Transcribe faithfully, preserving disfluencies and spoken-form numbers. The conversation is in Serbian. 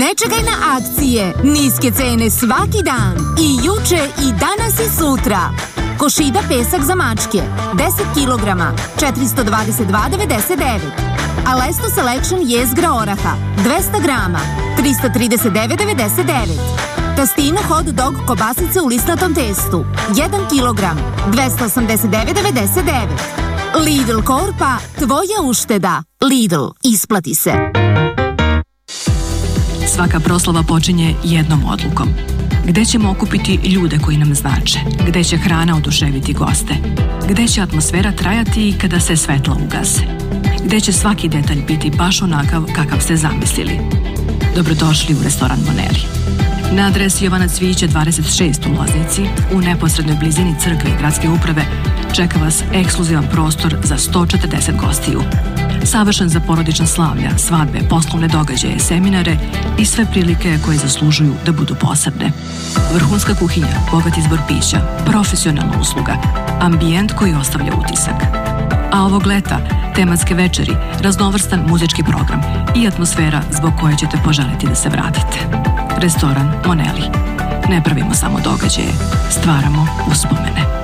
Ne čekaj na akcije, niske cene svaki dan, i juče i danas i sutra. Košida pesak za mačke, deset kilograma, četiristo dvadeset dva devedeset devet. Alesto Selection jezgra oraha, dvesta grama, tristo trideset devet devedeset devet. Tastino hot dog kobasice u lisnatom testu, jedan kilogram, dvesta osamdeset devet devedeset devet. Lidl Korpa, tvoja ušteda. Lidl, isplati se. Svaka proslava počinje jednom odlukom. Gde ćemo okupiti ljude koji nam znače? Gde će hrana oduševiti goste? Gde će atmosfera trajati kada se svetla ugase? Gde će svaki detalj biti baš onakav kakav ste zamislili? Dobrodošli u restoran Moneli. Na adresi Jovana Cvijića dvadeset šest u Loznici, u neposrednoj blizini crkve i gradske uprave, čeka vas ekskluzivan prostor za sto četrdeset gostiju. Savršen za porodična slavlja, svadbe, poslovne događaje, seminare i sve prilike koje zaslužuju da budu posebne. Vrhunska kuhinja, bogat izbor pića, profesionalna usluga, ambijent koji ostavlja utisak. A ovog leta, tematske večeri, raznovrstan muzički program i atmosfera zbog koje ćete poželiti da se vratite. Restoran Moneli. Ne pravimo samo događaje, stvaramo uspomene.